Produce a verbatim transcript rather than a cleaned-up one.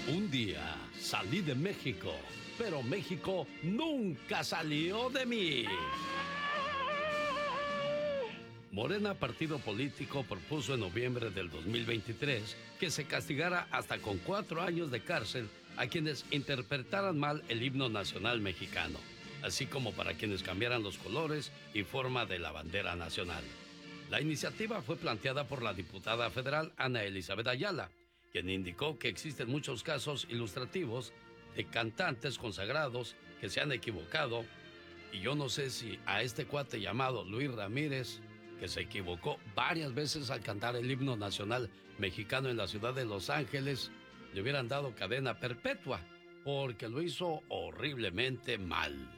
Un día salí de México, pero México nunca salió de mí. Morena, partido político, propuso en noviembre del dos mil veintitrés que se castigara hasta con cuatro años de cárcel a quienes interpretaran mal el himno nacional mexicano, así como para quienes cambiaran los colores y forma de la bandera nacional. La iniciativa fue planteada por la diputada federal Ana Elizabeth Ayala, quien indicó que existen muchos casos ilustrativos de cantantes consagrados que se han equivocado, y yo no sé si a este cuate llamado Luis Ramírez, que se equivocó varias veces al cantar el himno nacional mexicano en la ciudad de Los Ángeles, le hubieran dado cadena perpetua, porque lo hizo horriblemente mal.